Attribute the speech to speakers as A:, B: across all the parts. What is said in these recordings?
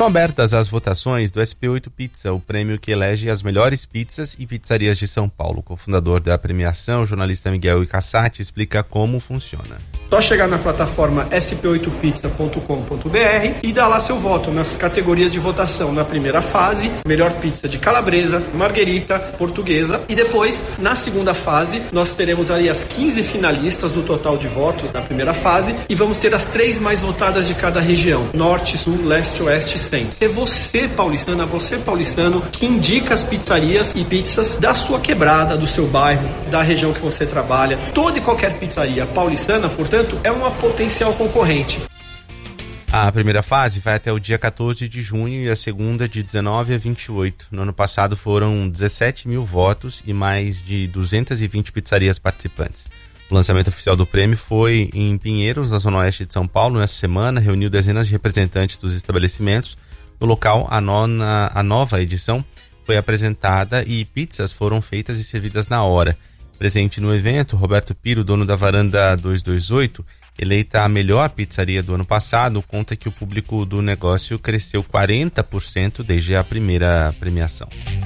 A: Estão abertas as votações do SP8 Pizza, o prêmio que elege as melhores pizzas e pizzarias de São Paulo. O cofundador da premiação, o jornalista Miguel Icassati, explica como funciona.
B: Só chegar na plataforma sp8pizza.com.br e dar lá seu voto nas categorias de votação. Na primeira fase, melhor pizza de calabresa, marguerita, portuguesa. E depois, na segunda fase, nós teremos ali as 15 finalistas no total de votos na primeira fase e vamos ter as 3 mais votadas de cada região: norte, sul, leste, oeste, centro. É você, paulistana, você, paulistano, que indica as pizzarias e pizzas da sua quebrada, do seu bairro, da região que você trabalha. Toda e qualquer pizzaria paulistana, portanto, é uma potencial concorrente.
A: A primeira fase vai até o dia 14 de junho e a segunda de 19 a 28. No ano passado foram 17 mil votos e mais de 220 pizzarias participantes. O lançamento oficial do prêmio foi em Pinheiros, na zona oeste de São Paulo, nessa semana. Reuniu dezenas de representantes dos estabelecimentos. No local, a nova edição foi apresentada e pizzas foram feitas e servidas na hora. Presente no evento, Roberto Piro, dono da Varanda 228, eleita a melhor pizzaria do ano passado, conta que o público do negócio cresceu 40% desde a primeira premiação.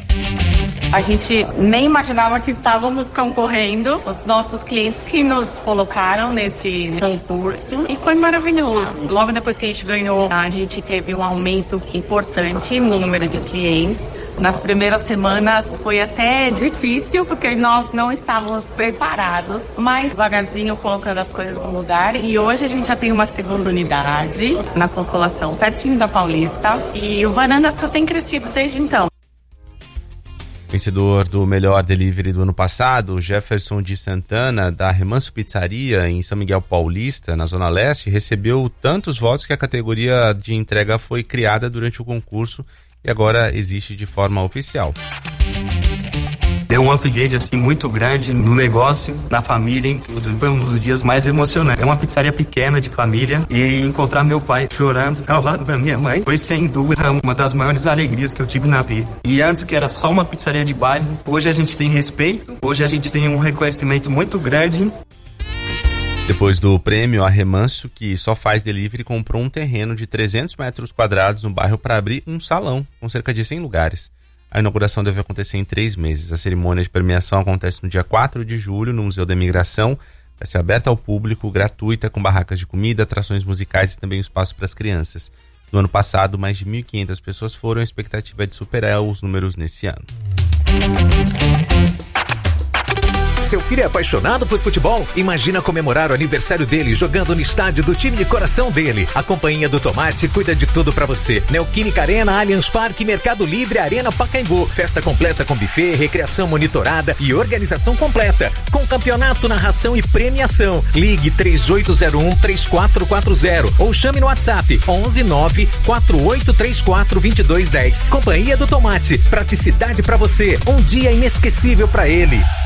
C: A gente nem imaginava que estávamos concorrendo, os nossos clientes que nos colocaram nesse concurso, e foi maravilhoso. Logo depois que a gente ganhou, a gente teve um aumento importante no número de clientes. Nas primeiras semanas foi até difícil, porque nós não estávamos preparados, mas devagarzinho colocando as coisas no lugar. E hoje a gente já tem uma segunda unidade na Consolação, pertinho da Paulista, e o Varanda só tem crescido desde então.
A: Vencedor do melhor delivery do ano passado, Jefferson de Santana, da Remanso Pizzaria, em São Miguel Paulista, na Zona Leste, recebeu tantos votos que a categoria de entrega foi criada durante o concurso e agora existe de forma oficial.
D: Deu um upgrade assim muito grande no negócio, na família, em tudo. Foi um dos dias mais emocionantes. É uma pizzaria pequena de família e encontrar meu pai chorando ao lado da minha mãe foi sem dúvida uma das maiores alegrias que eu tive na vida. E antes que era só uma pizzaria de bairro, hoje a gente tem respeito, hoje a gente tem um reconhecimento muito grande.
A: Depois do prêmio, a Remanso, que só faz delivery, comprou um terreno de 300 metros quadrados no bairro para abrir um salão com cerca de 100 lugares. A inauguração deve acontecer em 3 meses. A cerimônia de premiação acontece no dia 4 de julho no Museu da Imigração. Vai ser aberta ao público, gratuita, com barracas de comida, atrações musicais e também espaço para as crianças. No ano passado, mais de 1.500 pessoas foram. A expectativa é de superar os números nesse ano.
E: Seu filho é apaixonado por futebol? Imagina comemorar o aniversário dele jogando no estádio do time de coração dele. A Companhia do Tomate cuida de tudo pra você. Neoquímica Arena, Allianz Parque, Mercado Livre, Arena Pacaembu. Festa completa com buffet, recreação monitorada e organização completa. Com campeonato, narração e premiação. Ligue 3801-3440 ou chame no WhatsApp 119-4834-2210. Companhia do Tomate. Praticidade pra você. Um dia inesquecível pra ele.